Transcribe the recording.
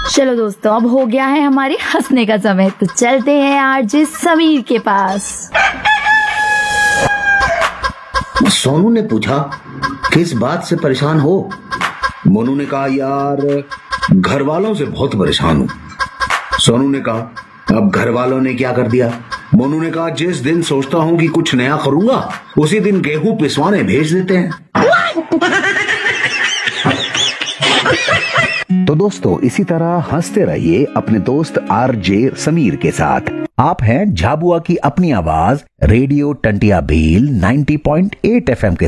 चलो दोस्तों, अब हो गया है हमारे हंसने का समय, तो चलते हैं आरजे समीर के पास। सोनू ने पूछा, किस बात से परेशान हो? मोनू ने कहा, यार घर वालों से बहुत परेशान हूं। सोनू ने कहा, अब घर वालों ने क्या कर दिया? मोनू ने कहा, जिस दिन सोचता हूं कि कुछ नया करूंगा उसी दिन गेहूं पिसवाने भेज देते हैं। तो दोस्तों, इसी तरह हंसते रहिए अपने दोस्त आरजे समीर के साथ। आप हैं झाबुआ की अपनी आवाज रेडियो टंटिया भील 90.8 FM के